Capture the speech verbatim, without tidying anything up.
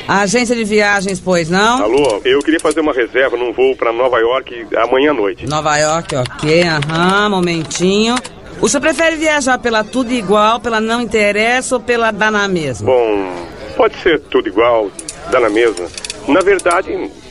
Agência de viagens, pois não? Alô, eu queria fazer uma reserva num voo para Nova York amanhã à noite. Nova York, ok, aham, momentinho. O senhor prefere viajar pela tudo igual, pela não interessa ou pela dá na mesma? Bom, pode ser tudo igual, dá na mesma. Na verdade,